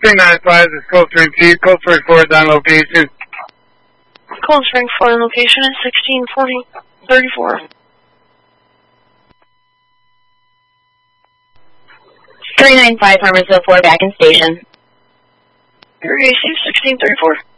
395 is Cold Spring 2, Cold Spring 4 is on location. Cold Spring 4 location is 1634. 395 Harmersville 4 back in station. Area 1634.